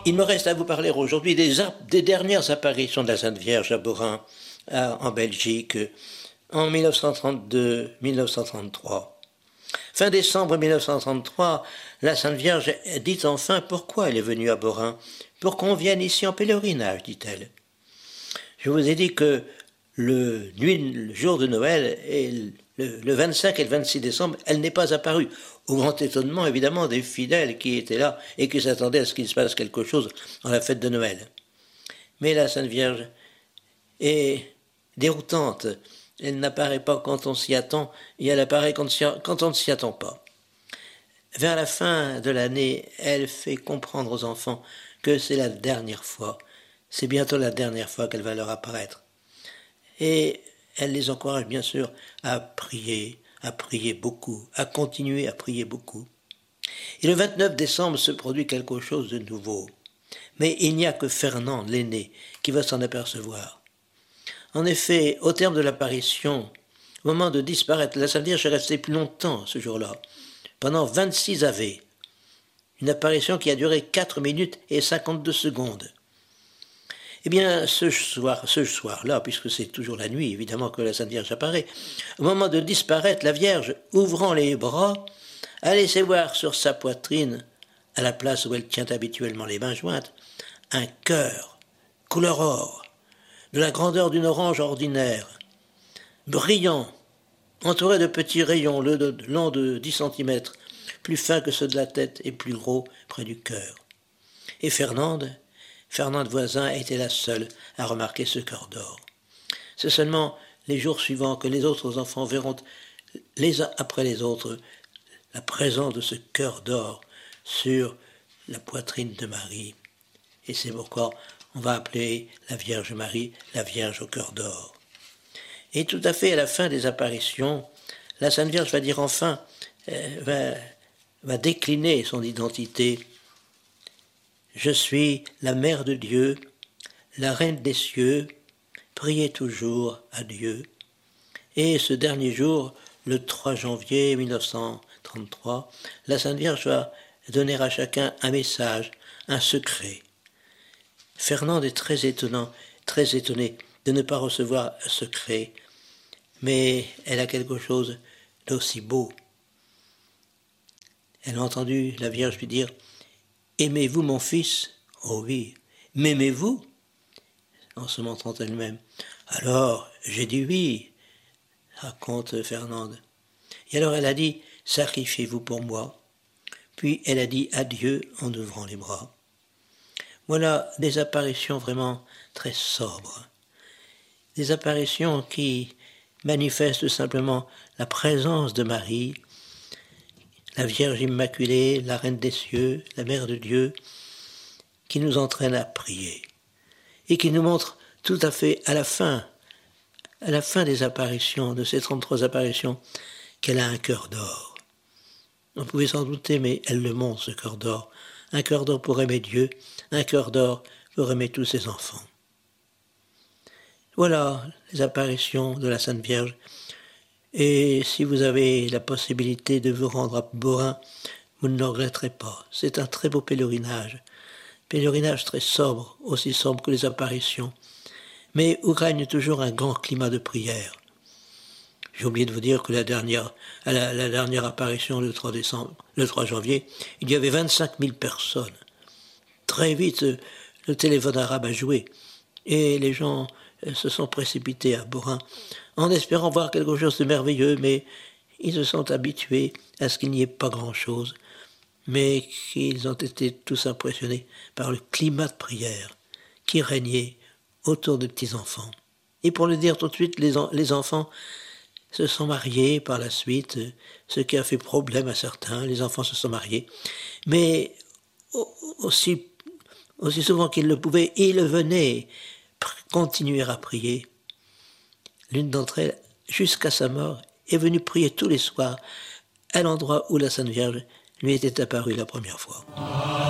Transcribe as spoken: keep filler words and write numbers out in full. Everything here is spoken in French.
Il me reste à vous parler aujourd'hui des, des dernières apparitions de la Sainte Vierge à Borin, à, en Belgique, en mille neuf cent trente-deux mille neuf cent trente-trois. Fin décembre mille neuf cent trente-trois, la Sainte Vierge dit enfin pourquoi elle est venue à Borin. Pour qu'on vienne ici en pèlerinage, dit-elle. Je vous ai dit que le, nuit, le jour de Noël, et le, le vingt-cinq et le vingt-six décembre, elle n'est pas apparue. Au grand étonnement, évidemment, des fidèles qui étaient là et qui s'attendaient à ce qu'il se passe quelque chose dans la fête de Noël. Mais la Sainte Vierge est déroutante. Elle n'apparaît pas quand on s'y attend, et elle apparaît quand, quand on ne s'y attend pas. Vers la fin de l'année, elle fait comprendre aux enfants que c'est la dernière fois, c'est bientôt la dernière fois qu'elle va leur apparaître. Et elle les encourage bien sûr à prier, à prier beaucoup, à continuer à prier beaucoup. Et le vingt-neuf décembre se produit quelque chose de nouveau. Mais il n'y a que Fernand, l'aîné, qui va s'en apercevoir. En effet, au terme de l'apparition, au moment de disparaître, la Sainte Vierge est restée plus longtemps ce jour-là, pendant vingt-six ave. Une apparition qui a duré quatre minutes et cinquante-deux secondes. Eh bien, ce soir, ce soir-là, puisque c'est toujours la nuit, évidemment, que la Sainte Vierge apparaît, au moment de disparaître, la Vierge, ouvrant les bras, a laissé voir sur sa poitrine, à la place où elle tient habituellement les mains jointes, un cœur, couleur or, de la grandeur d'une orange ordinaire, brillant, entouré de petits rayons longs de dix centimètres, plus fins que ceux de la tête et plus gros près du cœur. Et Fernande, Fernande Voisin était la seule à remarquer ce cœur d'or. C'est seulement les jours suivants que les autres enfants verront les uns après les autres la présence de ce cœur d'or sur la poitrine de Marie. Et c'est pourquoi on va appeler la Vierge Marie la Vierge au cœur d'or. Et tout à fait à la fin des apparitions, la Sainte Vierge va dire enfin, euh, va, va décliner son identité. Je suis la Mère de Dieu, la Reine des cieux, priez toujours à Dieu. Et ce dernier jour, le trois janvier mille neuf cent trente-trois, la Sainte Vierge va donner à chacun un message, un secret. Fernande est très étonnant, très étonnée de ne pas recevoir un secret, mais elle a quelque chose d'aussi beau. Elle a entendu la Vierge lui dire « Aimez-vous mon fils ?»« Oh oui. »« M'aimez-vous » en se montrant elle-même. « Alors, j'ai dit oui », raconte Fernande. Et alors elle a dit « Sacrifiez-vous pour moi ». Puis elle a dit adieu en ouvrant les bras. Voilà des apparitions vraiment très sobres. Des apparitions qui manifestent simplement la présence de Marie, la Vierge Immaculée, la Reine des cieux, la Mère de Dieu, qui nous entraîne à prier et qui nous montre tout à fait à la fin, à la fin des apparitions, de ces trente-trois apparitions, qu'elle a un cœur d'or. On pouvait s'en douter, mais elle le montre, ce cœur d'or. Un cœur d'or pour aimer Dieu, un cœur d'or pour aimer tous ses enfants. Voilà les apparitions de la Sainte Vierge. Et si vous avez la possibilité de vous rendre à Borin, vous ne le regretterez pas. C'est un très beau pèlerinage. Pèlerinage très sobre, aussi sobre que les apparitions, mais où règne toujours un grand climat de prière. J'ai oublié de vous dire que la dernière, à la, la dernière apparition le trois décembre, le trois janvier, il y avait vingt-cinq mille personnes. Très vite, le téléphone arabe a joué et les gens se sont précipités à Borin en espérant voir quelque chose de merveilleux, mais ils se sont habitués à ce qu'il n'y ait pas grand-chose, mais qu'ils ont été tous impressionnés par le climat de prière qui régnait autour des petits-enfants. Et pour le dire tout de suite, les, en, les enfants se sont mariés par la suite, ce qui a fait problème à certains, les enfants se sont mariés, mais aussi, aussi souvent qu'ils le pouvaient, ils venaient continuer à prier. L'une d'entre elles, jusqu'à sa mort, est venue prier tous les soirs à l'endroit où la Sainte Vierge lui était apparue la première fois.